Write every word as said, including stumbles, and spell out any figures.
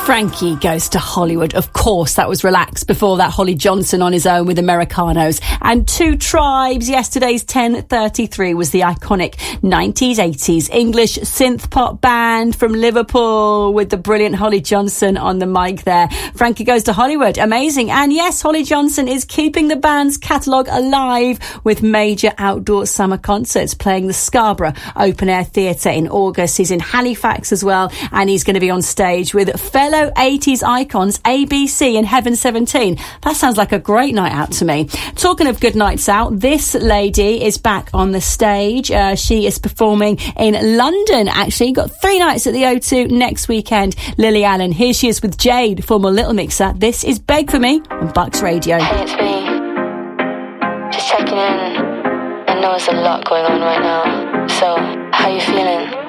Frankie Goes to Hollywood. Of course, that was Relax. Before that, Holly Johnson on his own with Americanos. And Two Tribes. Yesterday's ten thirty-three was the iconic nineties eighties English synth pop band from Liverpool with the brilliant Holly Johnson on the mic there. Frankie Goes to Hollywood. Amazing. And yes, Holly Johnson is keeping the band's catalogue alive with major outdoor summer concerts, playing the Scarborough Open Air Theatre in August. He's in Halifax as well, and he's going to be on stage with fellow eighties icons A B C and Heaven seventeen. That sounds like a great night out to me. Talking of good nights out, this lady is back on the stage. Uh, she is performing in London, actually. Got three nights at the O two next weekend. Lily Allen. Here she is with Jade, former Little Mixer. This is Beg For Me on Bucks Radio. Hey, it's me. Just checking in. I know there's a lot going on right now. So, how you feeling?